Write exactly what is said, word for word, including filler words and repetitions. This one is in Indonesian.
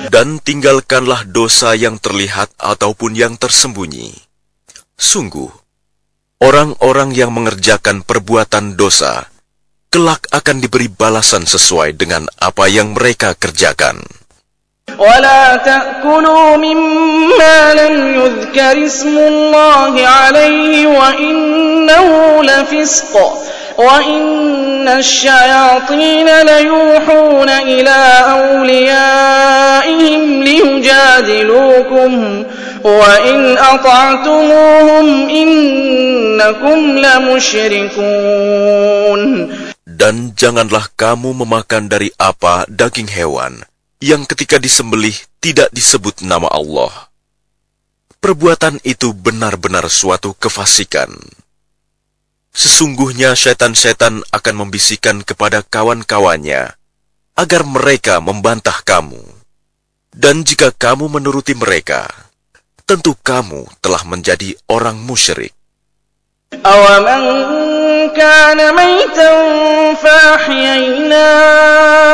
Dan tinggalkanlah dosa yang terlihat ataupun yang tersembunyi. Sungguh, orang-orang yang mengerjakan perbuatan dosa, kelak akan diberi balasan sesuai dengan apa yang mereka kerjakan. وَلَا تَأْكُلُوا مِمَّا لَمْ يُذْكَرِ اسْمُ اللَّهِ عَلَيْهِ وَإِنَّهُ لَفِسْقٌ وَإِنَّ الشَّيَاطِينَ لَيُوحُونَ إِلَىٰ أَوْلِيَائِهِمْ لِيُجَادِلُوكُمْ وَإِنْ أَطَعْتُمُوهُمْ إِنَّكُمْ لَمُشْرِكُونَ. Dan janganlah kamu memakan dari apa daging hewan yang ketika disembelih tidak disebut nama Allah. Perbuatan itu benar-benar suatu kefasikan. Sesungguhnya syaitan-syaitan akan membisikkan kepada kawan-kawannya agar mereka membantah kamu. Dan jika kamu menuruti mereka, tentu kamu telah menjadi orang musyrik. أَوَمَنْ كَانَ مَيْتًا فَأَحْيَيْنَاهُ